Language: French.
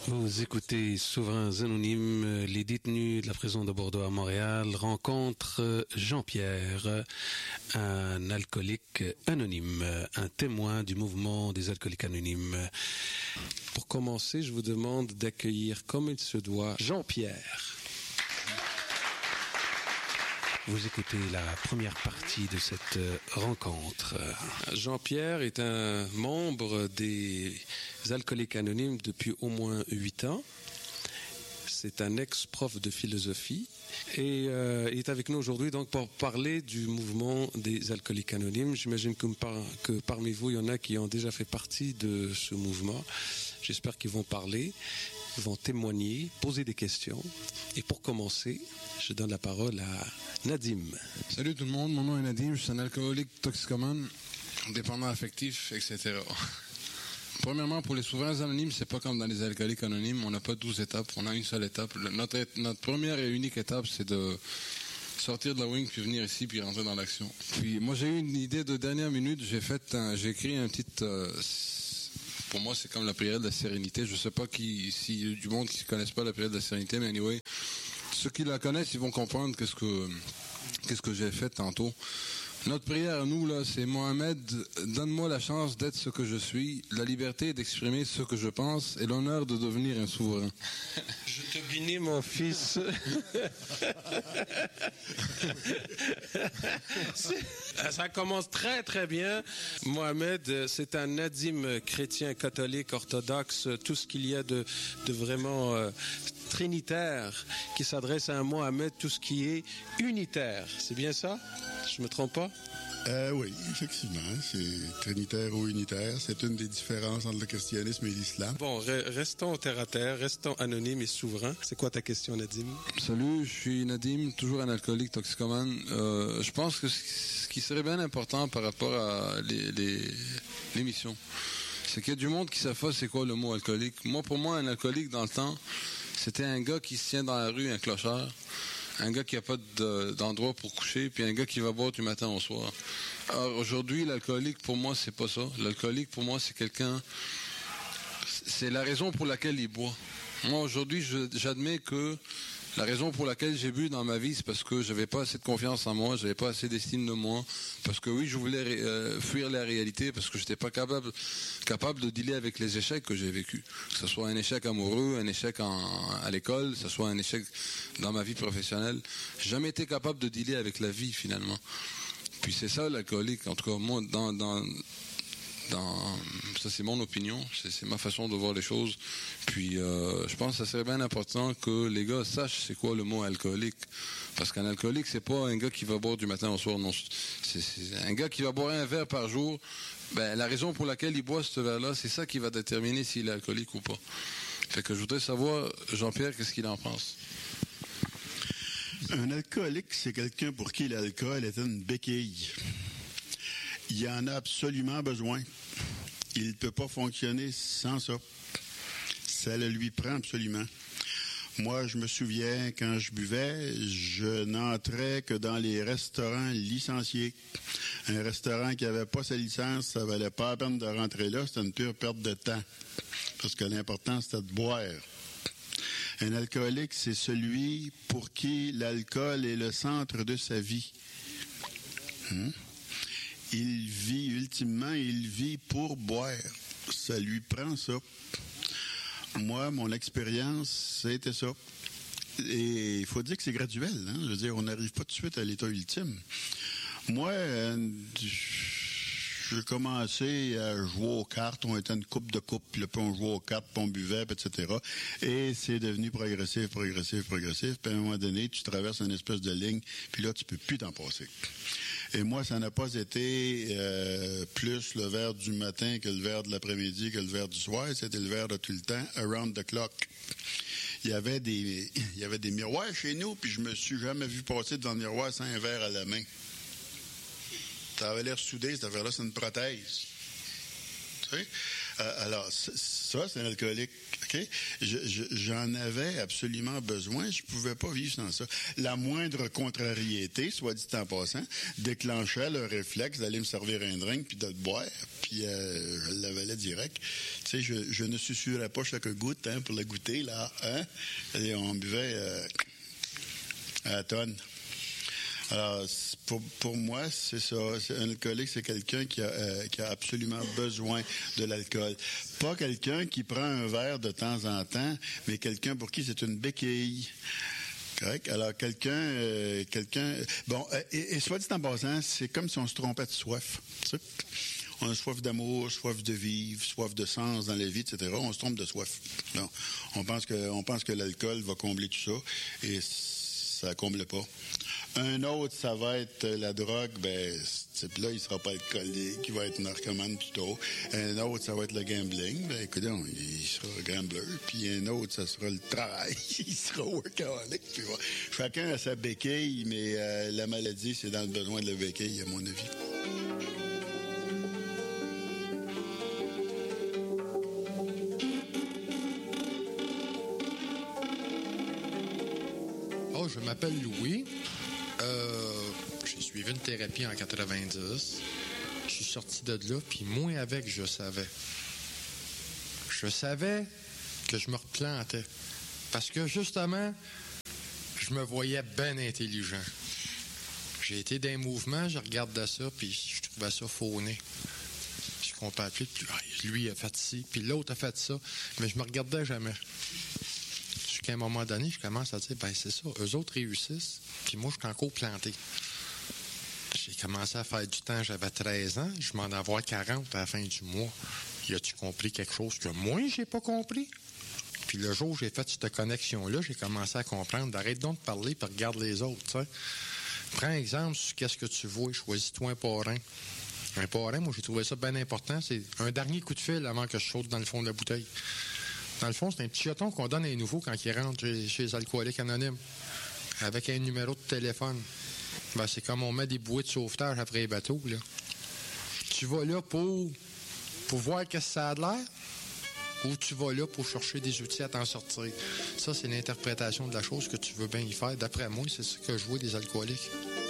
Vous écoutez Souverains Anonymes, les détenus de la prison de Bordeaux à Montréal rencontrent Jean-Pierre, un alcoolique anonyme, un témoin du mouvement des alcooliques anonymes. Pour commencer, je vous demande d'accueillir comme il se doit Jean-Pierre. Vous écoutez la première partie de cette rencontre. Jean-Pierre est un membre des Alcooliques Anonymes depuis au moins 8 ans. C'est un ex-prof de philosophie et il est avec nous aujourd'hui donc pour parler du mouvement des Alcooliques Anonymes. J'imagine que parmi vous, il y en a qui ont déjà fait partie de ce mouvement. J'espère qu'ils vont parler, vont témoigner, poser des questions. Et pour commencer, je donne la parole à Nadim. Salut tout le monde, mon nom est Nadim, je suis un alcoolique toxicomane, dépendant affectif, etc. Premièrement, pour les souverains anonymes, c'est pas comme dans les alcooliques anonymes, on n'a pas 12 étapes, on a une seule étape. Notre première et unique étape, c'est de sortir de la wing, puis venir ici, puis rentrer dans l'action. Puis moi, j'ai eu une idée de dernière minute, j'ai écrit un petit... pour moi, c'est comme la prière de la sérénité. Je sais pas s'il y a du monde qui ne connaisse pas la prière de la sérénité, mais anyway, ceux qui la connaissent, ils vont comprendre qu'est-ce que j'ai fait tantôt. Notre prière, nous, là, c'est Mohamed, donne-moi la chance d'être ce que je suis, la liberté d'exprimer ce que je pense et l'honneur de devenir un souverain. Je te bénis, mon fils. Ça commence très, très bien. Mohamed, c'est un Nadim chrétien, catholique, orthodoxe, tout ce qu'il y a de vraiment trinitaire qui s'adresse à un Mohamed, tout ce qui est unitaire. C'est bien ça? Je me trompe pas? Oui, effectivement. C'est trinitaire ou unitaire. C'est une des différences entre le christianisme et l'islam. Bon, restons terre à terre, restons anonymes et souverains. C'est quoi ta question, Nadim? Salut, je suis Nadim, toujours un alcoolique toxicomane. Je pense que ce qui serait bien important par rapport à l'émission, c'est qu'il y a du monde qui savent pas c'est quoi le mot alcoolique. Pour moi, un alcoolique dans le temps, c'était un gars qui se tient dans la rue, un clochard. Un gars qui n'a pas d'endroit pour coucher, puis un gars qui va boire du matin au soir. Alors aujourd'hui, l'alcoolique, pour moi, c'est pas ça. L'alcoolique, pour moi, c'est quelqu'un... C'est la raison pour laquelle il boit. Moi, aujourd'hui, j'admets que la raison pour laquelle j'ai bu dans ma vie, c'est parce que j'avais pas assez de confiance en moi, j'avais pas assez d'estime de moi, parce que oui, je voulais fuir la réalité, parce que j'étais pas capable de dealer avec les échecs que j'ai vécus. Que ce soit un échec amoureux, un échec à l'école, que ce soit un échec dans ma vie professionnelle. J'ai jamais été capable de dealer avec la vie, finalement. Puis c'est ça, l'alcoolique. En tout cas, moi, ça c'est mon opinion, c'est ma façon de voir les choses. Puis je pense que ça serait bien important que les gars sachent c'est quoi le mot alcoolique. Parce qu'un alcoolique, c'est pas un gars qui va boire du matin au soir. Non, c'est un gars qui va boire un verre par jour. Ben, la raison pour laquelle il boit ce verre-là, c'est ça qui va déterminer s'il est alcoolique ou pas. Fait que je voudrais savoir, Jean-Pierre, qu'est-ce qu'il en pense? Un alcoolique, c'est quelqu'un pour qui l'alcool est une béquille. Il en a absolument besoin. Il ne peut pas fonctionner sans ça. Ça le lui prend absolument. Moi, je me souviens, quand je buvais, je n'entrais que dans les restaurants licenciés. Un restaurant qui n'avait pas sa licence, ça valait pas la peine de rentrer là. C'était une pure perte de temps. Parce que l'important, c'était de boire. Un alcoolique, c'est celui pour qui l'alcool est le centre de sa vie. Il vit pour boire. Ça lui prend ça. Moi, mon expérience, c'était ça. Et il faut dire que c'est graduel. Hein? Je veux dire, on n'arrive pas tout de suite à l'état ultime. Moi, j'ai commencé à jouer aux cartes. On était une coupe de coupe, puis là, on jouait aux cartes, puis on buvait, puis etc. Et c'est devenu progressif. Puis à un moment donné, tu traverses une espèce de ligne, puis là, tu peux plus t'en passer. Et moi, ça n'a pas été plus le verre du matin que le verre de l'après-midi que le verre du soir. C'était le verre de tout le temps, around the clock. Il y avait des miroirs chez nous, puis je me suis jamais vu passer devant le miroir sans un verre à la main. Ça avait l'air soudé, cette affaire-là, c'est une prothèse. Tu sais? Alors, ça, c'est un alcoolique. OK? J'en avais absolument besoin. Je pouvais pas vivre sans ça. La moindre contrariété, soit dit en passant, déclenchait le réflexe d'aller me servir un drink puis de le boire. Puis je l'avalais direct. Tu sais, je ne susurrais pas chaque goutte pour la goûter, là. Hein? Et on buvait à la tonne. Alors, pour moi, c'est ça. Un alcoolique, c'est quelqu'un qui a absolument besoin de l'alcool. Pas quelqu'un qui prend un verre de temps en temps, mais quelqu'un pour qui c'est une béquille. Correct? Alors, quelqu'un... Bon, et soit dit en passant, c'est comme si on se trompait de soif. Tu sais? On a soif d'amour, soif de vivre, soif de sens dans la vie, etc. On se trompe de soif. Non. On pense que l'alcool va combler tout ça, et ça comble pas. Un autre, ça va être la drogue. Ben, ce type-là, il sera pas alcoolique, il va être narcomane plutôt. Un autre, ça va être le gambling. Ben, écoute, il sera gambler. Puis un autre, ça sera le travail. Il sera workaholic. Puis, ouais. Chacun a sa béquille, mais la maladie, c'est dans le besoin de la béquille, à mon avis. Oh, je m'appelle Louis. J'ai suivi une thérapie en 90. Je suis sorti de là, puis moi avec, je savais. Je savais que je me replantais. Parce que, justement, je me voyais bien intelligent. J'ai été dans un mouvement, je regardais ça, puis je trouvais ça fauné. Je comparais plus, puis lui a fait ci, puis l'autre a fait ça, mais je me regardais jamais. Jusqu'à un moment donné, je commence à dire, ben c'est ça, eux autres réussissent, puis moi, je suis encore planté. J'ai commencé à faire du temps, j'avais 13 ans, je m'en avais 40 à la fin du mois. Y a-tu compris quelque chose que moi, j'ai pas compris? Puis le jour où j'ai fait cette connexion-là, j'ai commencé à comprendre, d'arrête donc de parler, puis regarde les autres, tu sais. Prends exemple sur qu'est-ce que tu vois, choisis-toi un parrain. Un parrain, moi, j'ai trouvé ça bien important, c'est un dernier coup de fil avant que je saute dans le fond de la bouteille. Dans le fond, c'est un petit jeton qu'on donne à un nouveau quand il rentre chez les alcooliques anonymes, avec un numéro de téléphone. Ben, c'est comme on met des bouées de sauvetage après les bateaux, là. Tu vas là pour voir qu'est-ce que ça a de l'air, ou tu vas là pour chercher des outils à t'en sortir. Ça, c'est l'interprétation de la chose que tu veux bien y faire. D'après moi, c'est ce que je vois des alcooliques.